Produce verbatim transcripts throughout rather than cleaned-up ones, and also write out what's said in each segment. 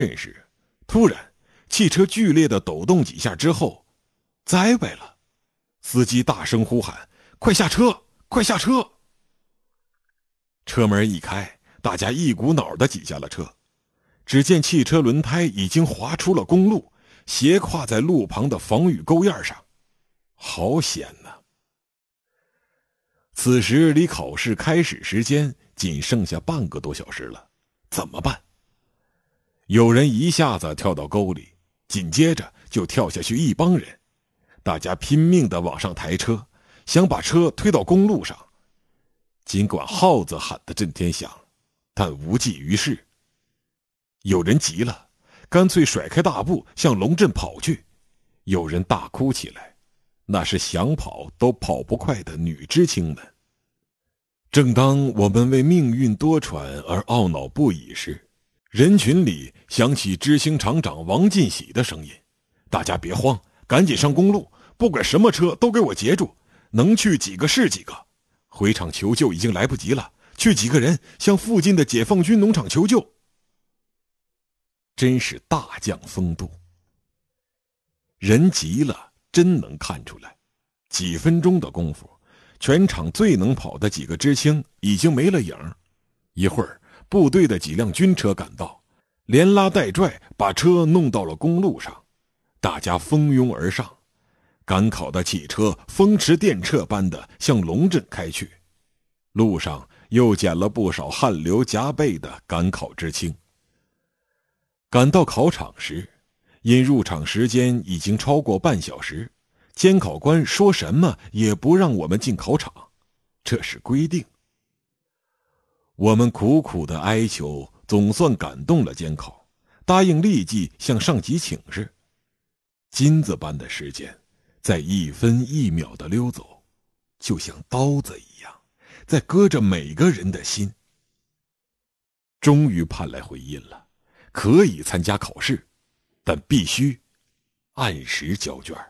认识，突然汽车剧烈的抖动几下之后，栽歪了。司机大声呼喊：“快下车，快下车！”车门一开，大家一股脑的挤下了车。只见汽车轮胎已经滑出了公路，斜跨在路旁的防雨沟沿上，好险呐！此时离考试开始时间仅剩下半个多小时了，怎么办？有人一下子跳到沟里，紧接着就跳下去一帮人，大家拼命地往上抬车，想把车推到公路上。尽管号子喊得震天响，但无济于事。有人急了，干脆甩开大步向龙镇跑去。有人大哭起来，那是想跑都跑不快的女知青们。正当我们为命运多舛而懊恼不已时，人群里响起知青厂长王进喜的声音：“大家别慌，赶紧上公路，不管什么车都给我截住，能去几个是几个。回厂求救已经来不及了，去几个人向附近的解放军农场求救。”真是大将风度。人急了，真能看出来。几分钟的功夫，全场最能跑的几个知青已经没了影儿。一会儿，部队的几辆军车赶到，连拉带拽把车弄到了公路上。大家蜂拥而上，赶考的汽车风驰电掣般的向龙镇开去。路上又捡了不少汗流浃背的赶考知青。赶到考场时，因入场时间已经超过半小时，监考官说什么也不让我们进考场，这是规定。我们苦苦的哀求，总算感动了监考，答应立即向上级请示。金子般的时间在一分一秒的溜走，就像刀子一样，在割着每个人的心。终于盼来回音了，可以参加考试，但必须按时交卷。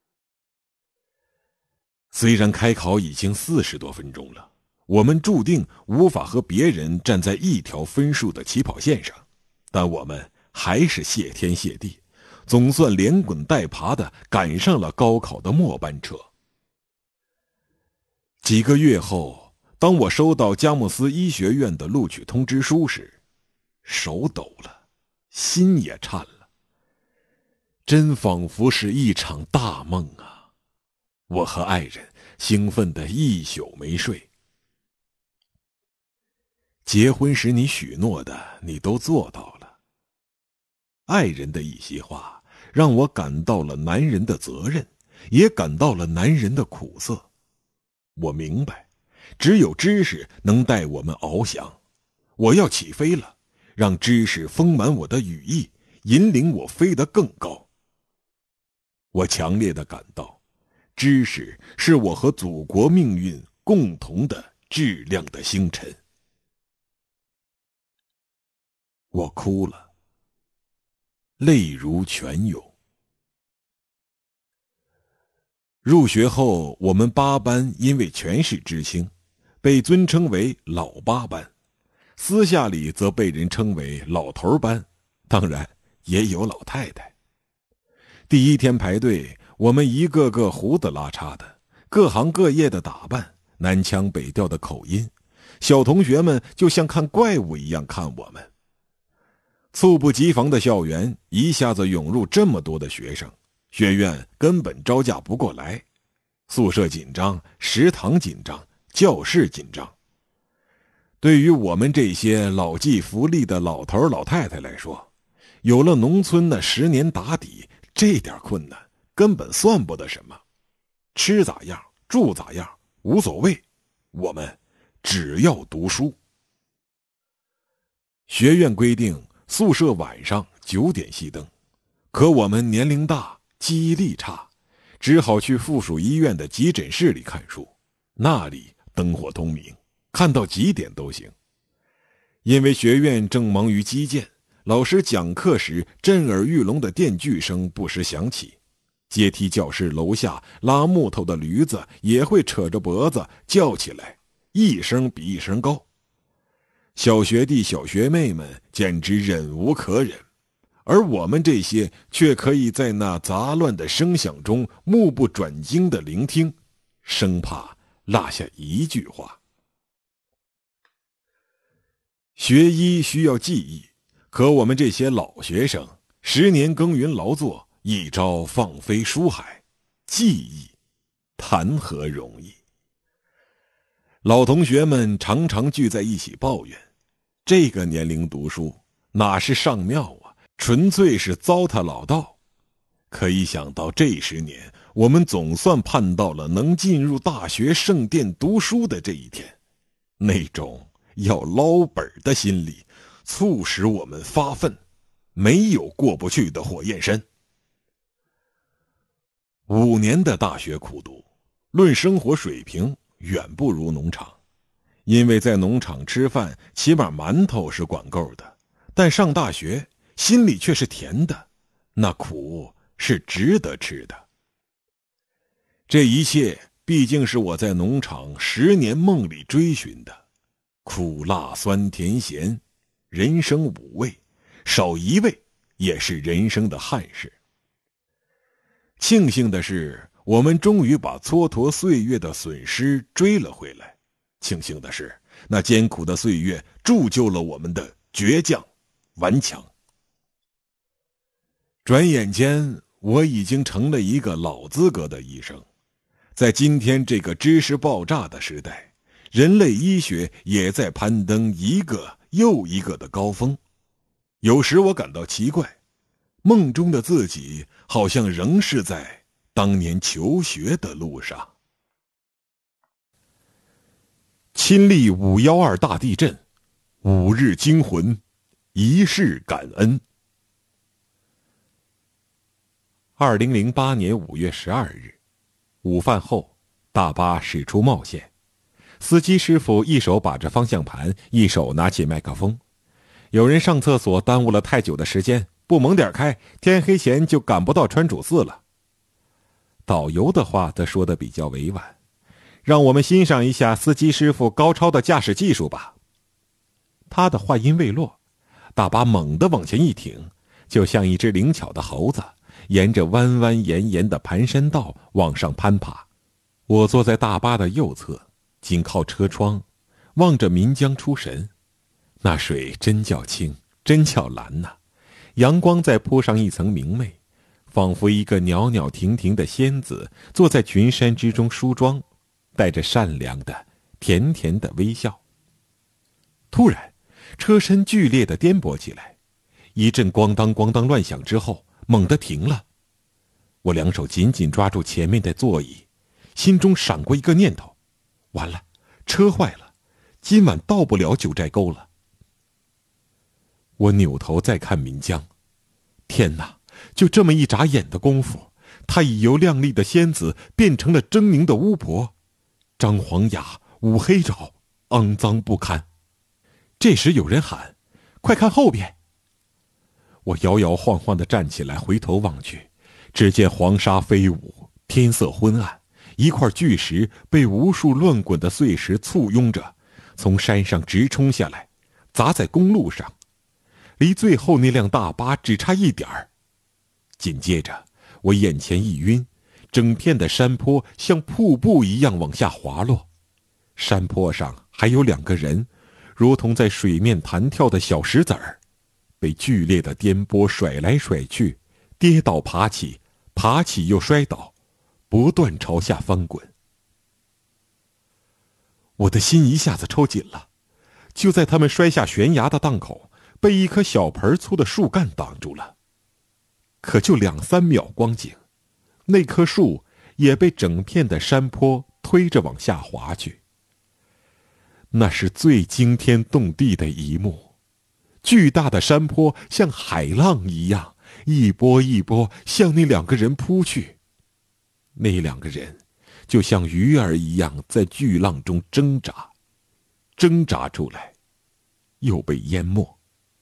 虽然开考已经四十多分钟了，我们注定无法和别人站在一条分数的起跑线上，但我们还是谢天谢地，总算连滚带爬地赶上了高考的末班车。几个月后，当我收到佳木斯医学院的录取通知书时，手抖了，心也颤了，真仿佛是一场大梦啊！我和爱人兴奋得一宿没睡。结婚时你许诺的，你都做到了。爱人的一席话，让我感到了男人的责任，也感到了男人的苦涩。我明白，只有知识能带我们翱翔。我要起飞了，让知识丰满我的羽翼，引领我飞得更高。我强烈地感到，知识是我和祖国命运共同的质量的星辰。我哭了，泪如泉涌。入学后，我们八班因为全是知青，被尊称为老八班，私下里则被人称为老头班，当然也有老太太。第一天排队，我们一个个胡子拉碴的，各行各业的打扮，南腔北调的口音，小同学们就像看怪物一样看我们。猝不及防的校园一下子涌入这么多的学生，学院根本招架不过来，宿舍紧张，食堂紧张，教室紧张。对于我们这些老骥伏枥的老头老太太来说，有了农村那十年打底，这点困难根本算不得什么。吃咋样，住咋样，无所谓，我们只要读书。学院规定宿舍晚上九点熄灯，可我们年龄大，记忆力差，只好去附属医院的急诊室里看书，那里灯火通明，看到几点都行。因为学院正忙于基建，老师讲课时震耳欲聋的电锯声不时响起，阶梯教室楼下拉木头的驴子也会扯着脖子叫起来，一声比一声高。小学弟小学妹们简直忍无可忍， 而我们这些却可以在那杂乱的声响中目不转睛地聆听，生怕落下一句话。学医需要技艺，可我们这些老学生十年耕耘劳作，一朝放飞书海，技艺谈何容易。老同学们常常聚在一起抱怨，这个年龄读书哪是上庙啊，纯粹是糟蹋老道。可一想到这十年我们总算盼到了能进入大学圣殿读书的这一天，那种要捞本的心理促使我们发奋，没有过不去的火焰山。五年的大学苦读，论生活水平远不如农场，因为在农场吃饭起码馒头是管够的，但上大学心里却是甜的，那苦是值得吃的。这一切毕竟是我在农场十年梦里追寻的，苦辣酸甜咸，人生五味，少一味也是人生的憾事。庆幸的是，我们终于把蹉跎岁月的损失追了回来。庆幸的是，那艰苦的岁月铸就了我们的倔强、顽强。转眼间，我已经成了一个老资格的医生。在今天这个知识爆炸的时代，人类医学也在攀登一个又一个的高峰。有时我感到奇怪，梦中的自己好像仍是在当年求学的路上。亲历五一二大地震，五日惊魂，一世感恩。二零零八年五月十二日，午饭后，大巴驶出茂县，司机师傅一手把着方向盘，一手拿起麦克风。有人上厕所耽误了太久的时间，不猛点开，天黑前就赶不到川主寺了。导游的话则说得比较委婉，让我们欣赏一下司机师傅高超的驾驶技术吧。他的话音未落，大巴猛地往前一挺，就像一只灵巧的猴子，沿着弯弯延延的盘山道往上攀爬。我坐在大巴的右侧，紧靠车窗，望着岷江出神。那水真叫清，真叫蓝呐、啊！阳光再铺上一层明媚，仿佛一个袅袅婷婷的仙子坐在群山之中梳妆，带着善良的甜甜的微笑。突然车身剧烈地颠簸起来，一阵咣当咣当乱响之后猛地停了。我两手紧紧抓住前面的座椅，心中闪过一个念头，完了，车坏了，今晚到不了九寨沟了。我扭头再看岷江，天哪，就这么一眨眼的功夫，她已由靓丽的仙子变成了狰狞的巫婆，张黄雅，五黑爪，肮脏不堪。这时有人喊，快看后边。我摇摇晃晃地站起来，回头望去，只见黄沙飞舞，天色昏暗，一块巨石被无数乱滚的碎石簇拥着，从山上直冲下来，砸在公路上，离最后那辆大巴只差一点儿。紧接着我眼前一晕，整片的山坡像瀑布一样往下滑落，山坡上还有两个人，如同在水面弹跳的小石子儿，被剧烈的颠簸甩来甩去，跌倒爬起，爬起又摔倒，不断朝下翻滚。我的心一下子抽紧了，就在他们摔下悬崖的档口，被一棵小盆粗的树干挡住了。可就两三秒光景，那棵树也被整片的山坡推着往下滑去。那是最惊天动地的一幕，巨大的山坡像海浪一样，一波一波向那两个人扑去。那两个人就像鱼儿一样在巨浪中挣扎，挣扎出来，又被淹没。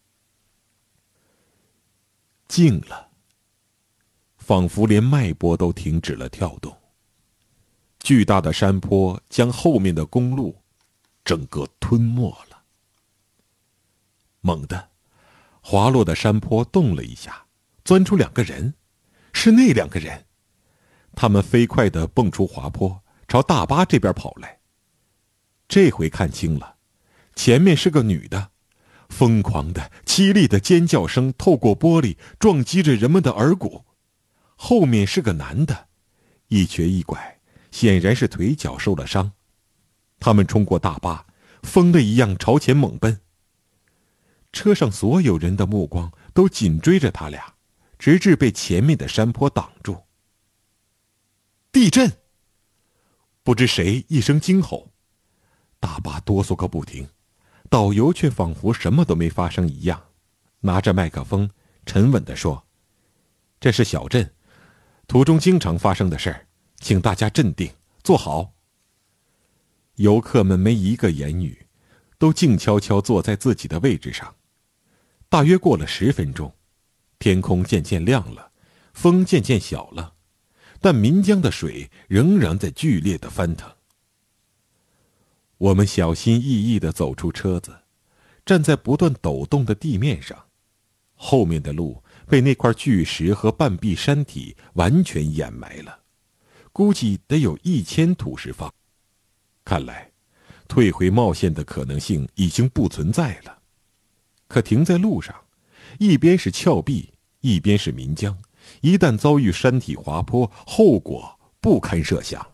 静了，仿佛连脉搏都停止了跳动。巨大的山坡将后面的公路整个吞没了。猛地， 滑落的山坡动了一下，钻出两个人，是那两个人。他们飞快地蹦出滑坡，朝大巴这边跑来。这回看清了，前面是个女的，疯狂的、凄厉的尖叫声透过玻璃撞击着人们的耳骨。后面是个男的，一瘸一拐，显然是腿脚受了伤。他们冲过大巴，疯了一样朝前猛奔。车上所有人的目光都紧追着他俩，直至被前面的山坡挡住。地震！不知谁一声惊吼，大巴哆嗦个不停，导游却仿佛什么都没发生一样，拿着麦克风沉稳地说：“这是小镇，途中经常发生的事儿，请大家镇定，坐好。”游客们没一个言语，都静悄悄坐在自己的位置上。大约过了十分钟，天空渐渐亮了，风渐渐小了，但岷江的水仍然在剧烈的翻腾。我们小心翼翼地走出车子，站在不断抖动的地面上，后面的路被那块巨石和半壁山体完全掩埋了，估计得有一千土石方。看来，退回茂县的可能性已经不存在了。可停在路上，一边是峭壁，一边是岷江，一旦遭遇山体滑坡，后果不堪设想。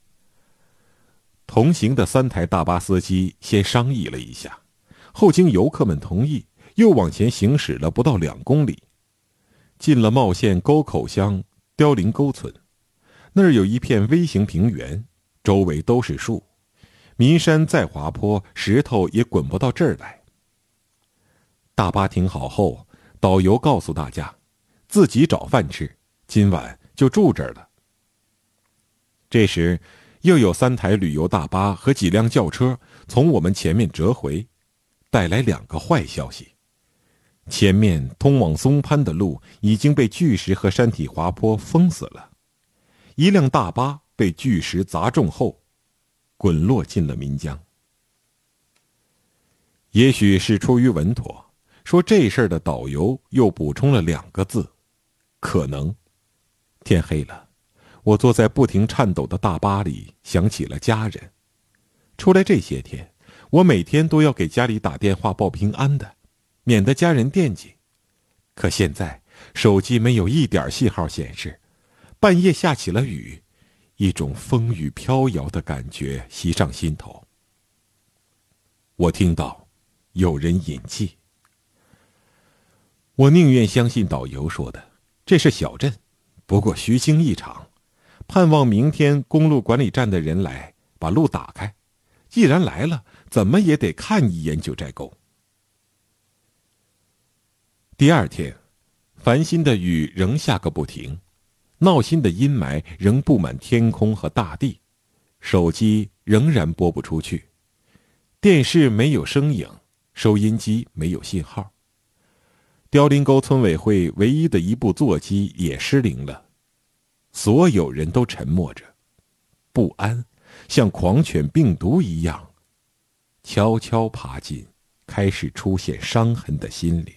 同行的三台大巴司机先商议了一下，后经游客们同意，又往前行驶了不到两公里，进了茂县沟口乡凋零沟村。那儿有一片微型平原，周围都是树，岷山再滑坡，石头也滚不到这儿来。大巴停好后，导游告诉大家，自己找饭吃，今晚就住这儿了。这时，又有三台旅游大巴和几辆轿车从我们前面折回，带来两个坏消息：前面通往松潘的路已经被巨石和山体滑坡封死了，一辆大巴被巨石砸中后，滚落进了岷江。也许是出于稳妥，说这事儿的导游又补充了两个字：可能。天黑了，我坐在不停颤抖的大巴里，想起了家人。出来这些天，我每天都要给家里打电话报平安的，免得家人惦记。可现在手机没有一点信号显示，半夜下起了雨，一种风雨飘摇的感觉袭上心头。我听到有人饮气。我宁愿相信导游说的，这是小镇，不过虚惊一场，盼望明天公路管理站的人来把路打开，既然来了，怎么也得看一眼九寨沟。第二天，烦心的雨仍下个不停，闹心的阴霾仍布满天空和大地，手机仍然拨不出去，电视没有声影，收音机没有信号。凋零沟村委会唯一的一部座机也失灵了，所有人都沉默着，不安像狂犬病毒一样悄悄爬进开始出现伤痕的心灵。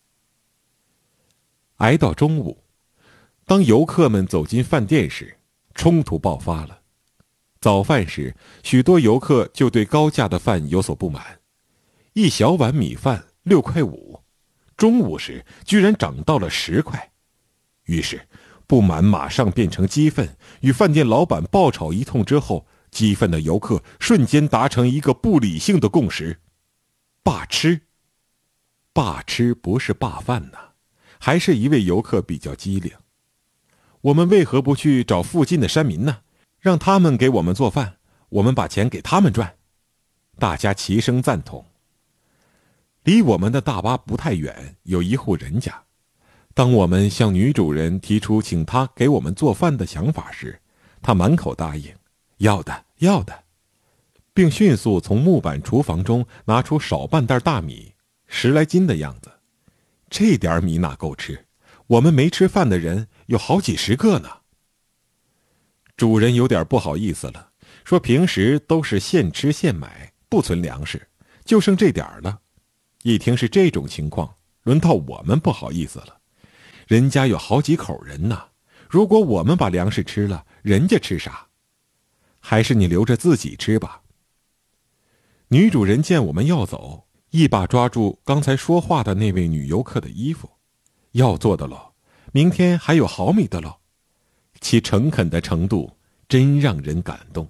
挨到中午，当游客们走进饭店时，冲突爆发了。早饭时，许多游客就对高价的饭有所不满，一小碗米饭六块五，中午时居然涨到了十块。于是不满马上变成激愤，与饭店老板爆吵一通之后，激愤的游客瞬间达成一个不理性的共识：罢吃。罢吃不是罢饭呐，还是一位游客比较机灵。我们为何不去找附近的山民呢？让他们给我们做饭，我们把钱给他们赚。大家齐声赞同。离我们的大巴不太远，有一户人家。当我们向女主人提出请她给我们做饭的想法时，她满口答应，要的，要的，并迅速从木板厨房中拿出少半袋大米，十来斤的样子。这点米哪够吃？我们没吃饭的人有好几十个呢。主人有点不好意思了，说平时都是现吃现买，不存粮食，就剩这点儿了。一听是这种情况， 轮到我们不好意思了，人家有好几口人呢，如果我们把粮食吃了，人家吃啥？还是你留着自己吃吧。女主人见我们要走，一把抓住刚才说话的那位女游客的衣服，要做的喽，明天还有好米的喽。其诚恳的程度真让人感动。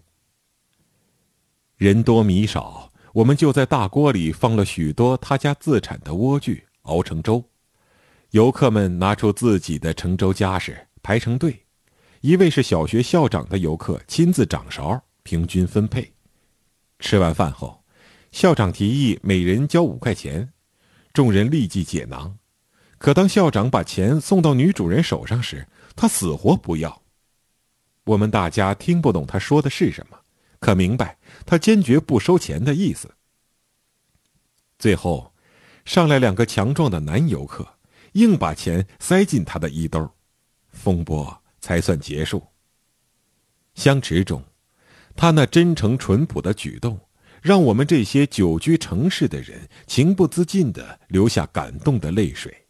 人多米少，我们就在大锅里放了许多他家自产的莴苣，熬成粥。游客们拿出自己的盛粥家什，排成队。一位是小学校长的游客亲自掌勺，平均分配。吃完饭后，校长提议每人交五块钱，众人立即解囊。可当校长把钱送到女主人手上时，他死活不要。我们大家听不懂他说的是什么，可明白他坚决不收钱的意思。最后，上来两个强壮的男游客，硬把钱塞进他的衣兜，风波才算结束。相持中，他那真诚淳朴的举动，让我们这些久居城市的人情不自禁地流下感动的泪水。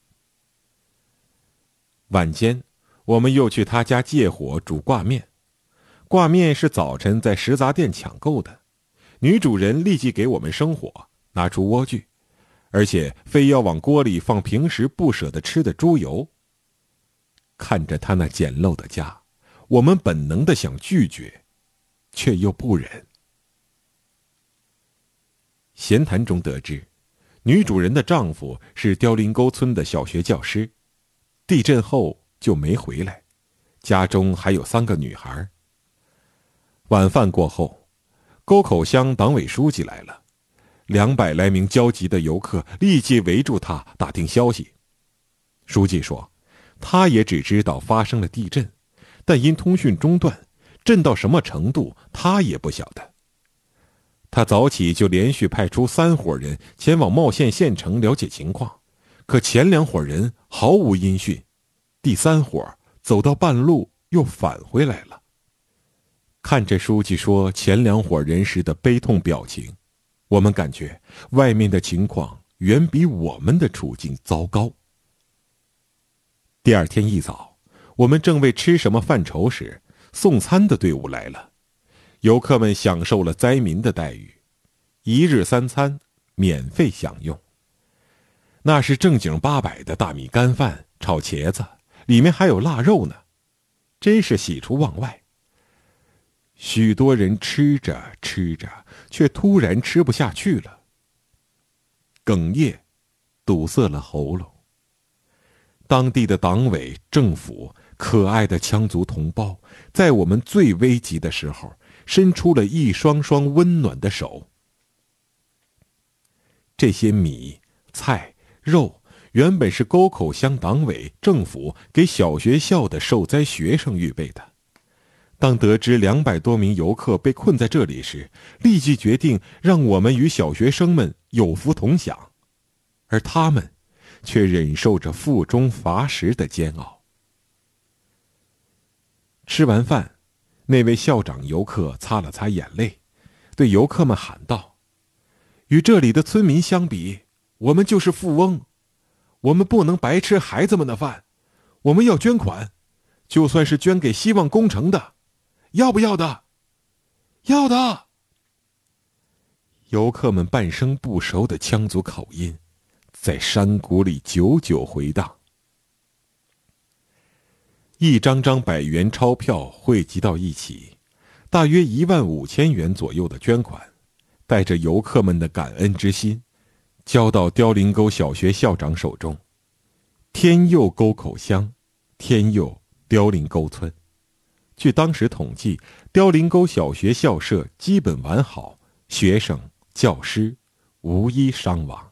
晚间，我们又去他家借火煮挂面。挂面是早晨在食杂店抢购的，女主人立即给我们生火，拿出莴苣，而且非要往锅里放平时不舍得吃的猪油。看着他那简陋的家，我们本能的想拒绝，却又不忍。闲谈中得知，女主人的丈夫是凋零沟村的小学教师，地震后就没回来，家中还有三个女孩。晚饭过后，沟口乡党委书记来了，两百来名焦急的游客立即围住他打听消息。书记说，他也只知道发生了地震，但因通讯中断，震到什么程度他也不晓得。他早起就连续派出三伙人前往茂县县城了解情况，可前两伙人毫无音讯，第三伙走到半路又返回来了。看着书记说前两伙人时的悲痛表情，我们感觉外面的情况远比我们的处境糟糕。第二天一早，我们正为吃什么犯愁时，送餐的队伍来了。游客们享受了灾民的待遇，一日三餐免费享用。那是正经八百的大米干饭炒茄子，里面还有腊肉呢，真是喜出望外。许多人吃着吃着，却突然吃不下去了，哽咽堵塞了喉咙。当地的党委政府可爱的羌族同胞，在我们最危急的时候伸出了一双双温暖的手。这些米、菜、肉原本是沟口乡党委政府给小学校的受灾学生预备的。当得知两百多名游客被困在这里时，立即决定让我们与小学生们有福同享，而他们却忍受着腹中乏食的煎熬。吃完饭，那位校长游客擦了擦眼泪，对游客们喊道：“与这里的村民相比，我们就是富翁，我们不能白吃孩子们的饭，我们要捐款，就算是捐给希望工程的，要不要的？要的！”游客们半生不熟的羌族口音，在山谷里久久回荡。一张张百元钞票汇集到一起，大约一万五千元左右的捐款，带着游客们的感恩之心，交到凋零沟小学校长手中。天佑沟口乡，天佑凋零沟村。据当时统计，凋零沟小学校舍基本完好，学生、教师无一伤亡。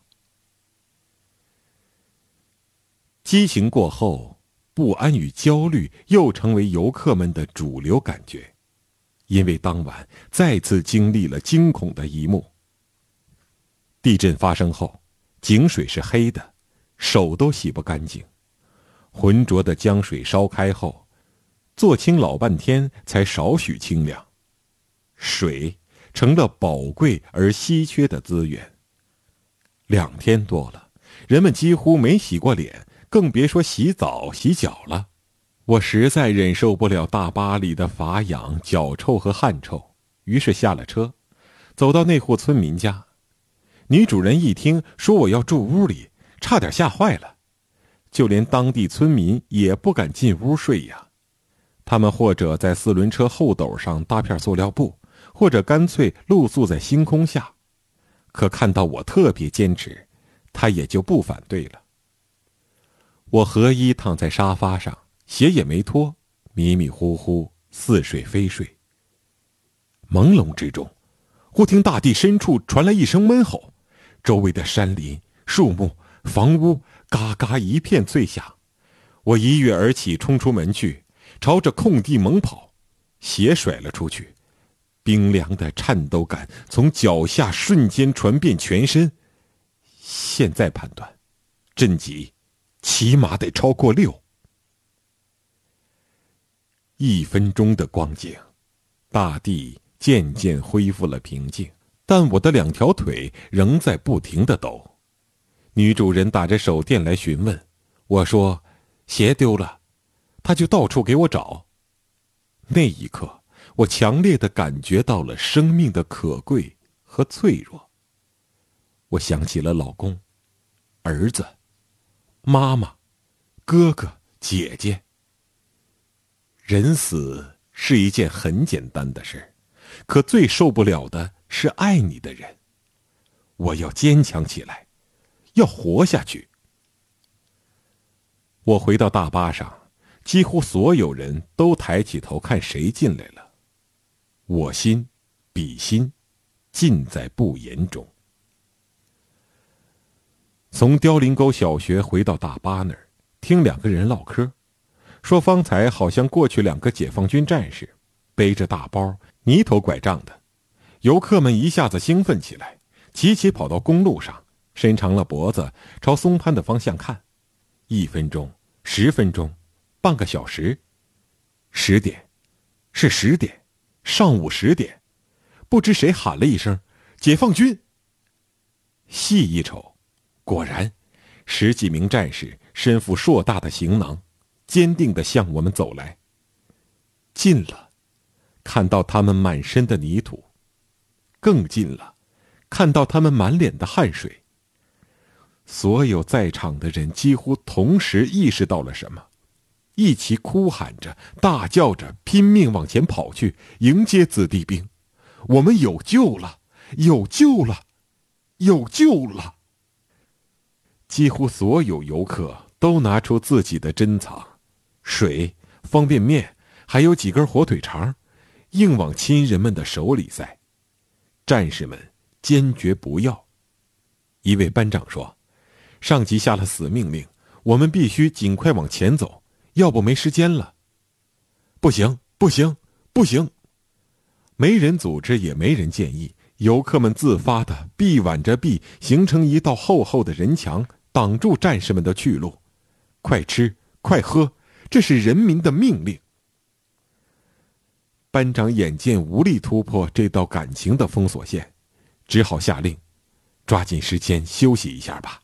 激情过后，不安与焦虑又成为游客们的主流感觉，因为当晚再次经历了惊恐的一幕。地震发生后，井水是黑的，手都洗不干净。浑浊的江水烧开后，做清老半天才少许清凉。水成了宝贵而稀缺的资源。两天多了， 人们几乎没洗过脸，更别说洗澡洗脚了。我实在忍受不了大巴里的乏氧、脚臭和汗臭，于是下了车，走到那户村民家。女主人一听说我要住屋里，差点吓坏了，就连当地村民也不敢进屋睡呀。他们或者在四轮车后斗上搭片塑料布，或者干脆露宿在星空下。可看到我特别坚持，他也就不反对了。我合衣躺在沙发上，鞋也没脱，迷迷糊糊似睡非睡。朦胧之中，忽听大地深处传来一声闷吼，周围的山林、树木、房屋嘎嘎一片脆响。我一跃而起，冲出门去，朝着空地猛跑，鞋甩了出去，冰凉的颤抖感从脚下瞬间传遍全身。现在判断，震级起码得超过六。一分钟的光景，大地渐渐恢复了平静，但我的两条腿仍在不停地抖。女主人打着手电来询问，我说鞋丢了，她就到处给我找。那一刻，我强烈地感觉到了生命的可贵和脆弱。我想起了老公、儿子、妈妈、哥哥、姐姐。人死是一件很简单的事，可最受不了的是爱你的人。我要坚强起来，要活下去。我回到大巴上，几乎所有人都抬起头看谁进来了。我心比心，尽在不言中。从凋零沟小学回到大巴那儿，听两个人唠嗑，说方才好像过去两个解放军战士，背着大包，泥头拐杖的。游客们一下子兴奋起来，齐齐跑到公路上，伸长了脖子朝松潘的方向看。一分钟，十分钟，半个小时，十点，是十点，上午十点，不知谁喊了一声解放军。细一瞅，果然十几名战士身负硕大的行囊，坚定地向我们走来。近了，看到他们满身的泥土；更近了，看到他们满脸的汗水。所有在场的人几乎同时意识到了什么，一起哭喊着、大叫着，拼命往前跑去，迎接子弟兵。我们有救了，有救了，有救了！几乎所有游客都拿出自己的珍藏，水、方便面，还有几根火腿肠，硬往亲人们的手里塞。战士们坚决不要。一位班长说，上级下了死命令，我们必须尽快往前走，要不没时间了。不行，不行，不行！没人组织，也没人建议，游客们自发的臂挽着臂，形成一道厚厚的人墙，挡住战士们的去路。快吃，快喝，这是人民的命令。班长眼见无力突破这道感情的封锁线，只好下令，抓紧时间休息一下吧。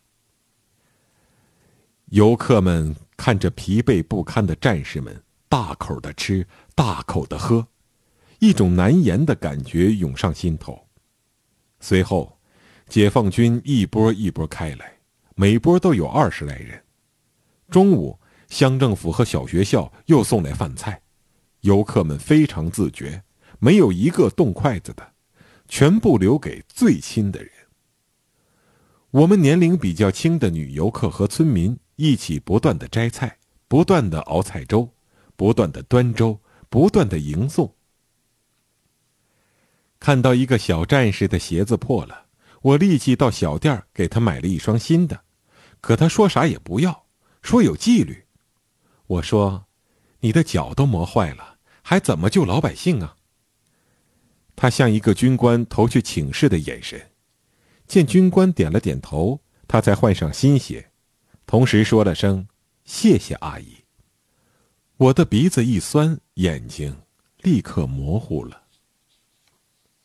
游客们看着疲惫不堪的战士们，大口的吃，大口的喝，一种难言的感觉涌上心头。随后，解放军一波一波开来，每波都有二十来人。中午，乡政府和小学校又送来饭菜，游客们非常自觉，没有一个动筷子的，全部留给最亲的人。我们年龄比较轻的女游客和村民一起不断地摘菜，不断地熬菜粥，不断地端粥，不断地迎送。看到一个小战士的鞋子破了，我立即到小店给他买了一双新的，可他说啥也不要，说有纪律。我说，你的脚都磨坏了，还怎么救老百姓啊？他像一个军官投去请示的眼神，见军官点了点头，他才换上新鞋，同时说了声谢谢阿姨。我的鼻子一酸，眼睛立刻模糊了。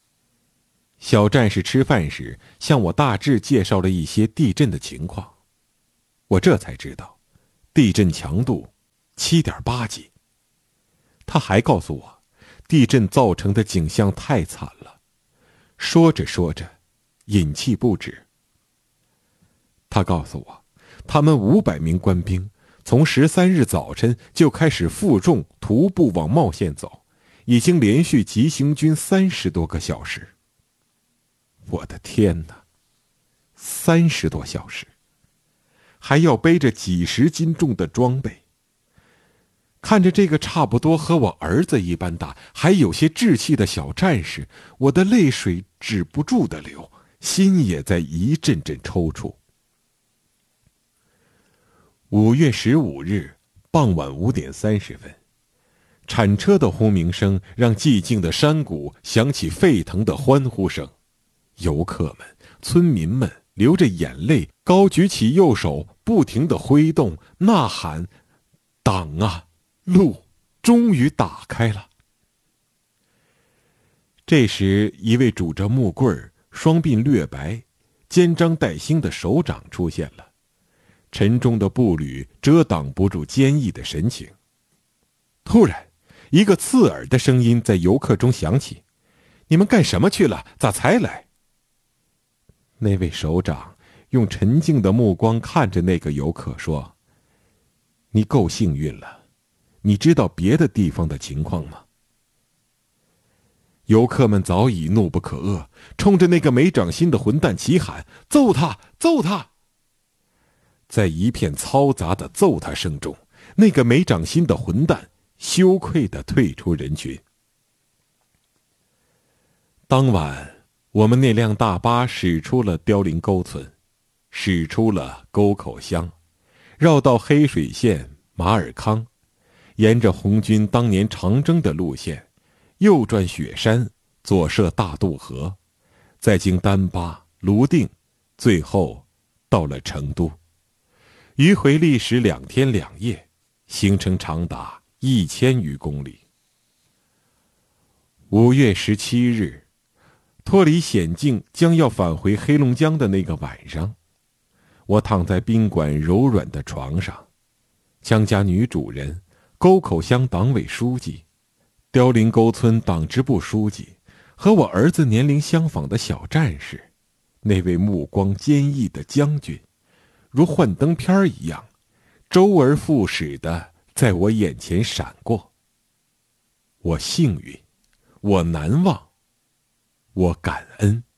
小战士吃饭时向我大致介绍了一些地震的情况， 我这才知道，地震强度七点八级。他还告诉我，地震造成的景象太惨了。说着说着，饮气不止。他告诉我，他们五百名官兵从十三日早晨就开始负重徒步往茂县走，已经连续急行军三十多个小时。我的天哪，三十多小时，还要背着几十斤重的装备。看着这个差不多和我儿子一般大，还有些志气的小战士，我的泪水止不住的流，心也在一阵阵抽搐。五月十五日傍晚五点三十分，铲车的轰鸣声让寂静的山谷响起沸腾的欢呼声。游客们、村民们流着眼泪，高举起右手，不停地挥动、呐喊：“党啊，路终于打开了！”这时，一位拄着木棍、双鬓略白、肩章带星的首长出现了，沉重的步履遮挡不住坚毅的神情。突然，一个刺耳的声音在游客中响起：“你们干什么去了？咋才来？”那位首长用沉静的目光看着那个游客说：“你够幸运了，你知道别的地方的情况吗？”游客们早已怒不可遏，冲着那个没长心的混蛋齐喊：“揍他！揍他！”在一片嘈杂的揍他声中，那个没长心的混蛋羞愧地退出人群。当晚，我们那辆大巴驶出了凋零沟村，驶出了沟口乡，绕到黑水县马尔康，沿着红军当年长征的路线，右转雪山，左涉大渡河，再经丹巴、泸定，最后到了成都。迂回历时两天两夜，行程长达一千余公里。五月十七日，脱离险境将要返回黑龙江的那个晚上，我躺在宾馆柔软的床上，江家女主人、沟口乡党委书记、凋零沟村党支部书记和我儿子年龄相仿的小战士，那位目光坚毅的将军，如幻灯片一样，周而复始的在我眼前闪过。我幸运，我难忘，我感恩。